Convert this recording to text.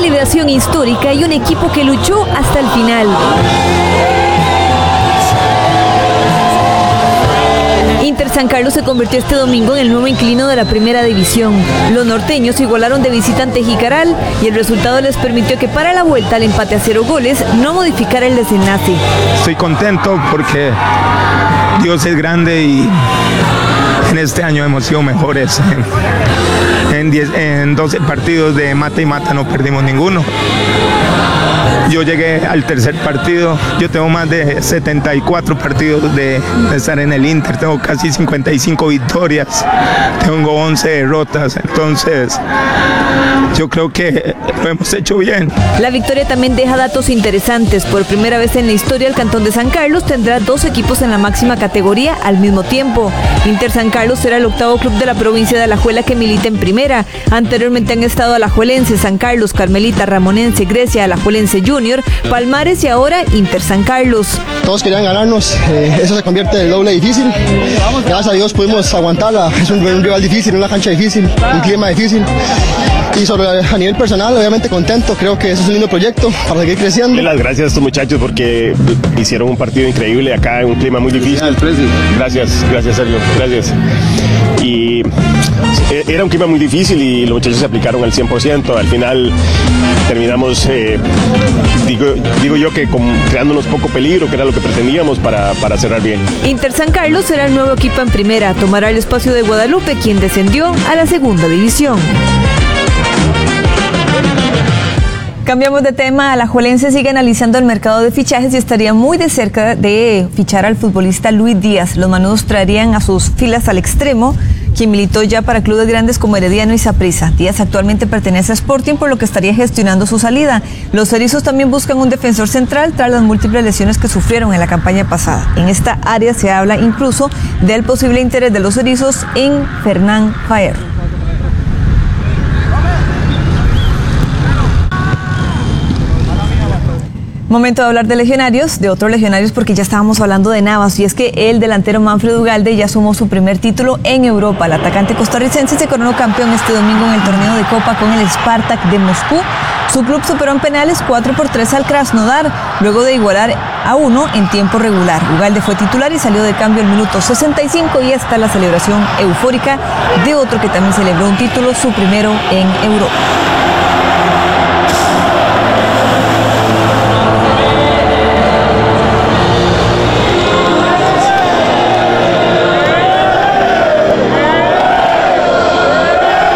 celebración histórica y un equipo que luchó hasta el final. Inter San Carlos se convirtió este domingo en el nuevo inquilino de la primera división. Los norteños igualaron de visita ante Jicaral y el resultado les permitió que para la vuelta al empate a 0 goles no modificara el desenlace. Estoy contento porque Dios es grande y en este año hemos sido mejores. En 12 partidos de mata y mata no perdimos ninguno. Yo llegué al tercer partido, yo tengo más de 74 partidos de estar en el Inter, tengo casi 55 victorias, tengo 11 derrotas, entonces yo creo que lo hemos hecho bien. La victoria también deja datos interesantes. Por primera vez en la historia, el Cantón de San Carlos tendrá 2 equipos en la máxima categoría al mismo tiempo. Inter San Carlos será el 8º club de la provincia de Alajuela que milita en primera. Anteriormente han estado Alajuelense, San Carlos, Carmelita, Ramonense, Grecia, Alajuelense Junior, Palmares y ahora Inter San Carlos. Todos querían ganarnos, eso se convierte en el doble difícil. Gracias a Dios pudimos aguantarla. Es un rival difícil, una cancha difícil, un clima difícil. Y a nivel personal, obviamente contento, creo que eso es un lindo proyecto para seguir creciendo. Las gracias a estos muchachos porque hicieron un partido increíble acá en un clima muy difícil. Gracias Sergio, gracias. Y era un clima muy difícil y los muchachos se aplicaron al 100%. Al final terminamos, digo yo que creándonos poco peligro, que era lo que pretendíamos para cerrar bien. Inter San Carlos será el nuevo equipo en primera, tomará el espacio de Guadalupe, quien descendió a la segunda división. Cambiamos de tema. Alajuelense sigue analizando el mercado de fichajes y estaría muy de cerca de fichar al futbolista Luis Díaz. Los manudos traerían a sus filas al extremo, quien militó ya para clubes grandes como Herediano y Saprissa. Díaz actualmente pertenece a Sporting, por lo que estaría gestionando su salida. Los erizos también buscan un defensor central tras las múltiples lesiones que sufrieron en la campaña pasada. En esta área se habla incluso del posible interés de los erizos en Fernán Faer. Momento de hablar de legionarios, de otros legionarios, porque ya estábamos hablando de Navas, y es que el delantero Manfred Ugalde ya sumó su primer título en Europa. El atacante costarricense se coronó campeón este domingo en el torneo de Copa con el Spartak de Moscú. Su club superó en penales 4-3 al Krasnodar, luego de igualar a 1 en tiempo regular. Ugalde fue titular y salió de cambio al minuto 65, y está la celebración eufórica de otro que también celebró un título, su primero en Europa.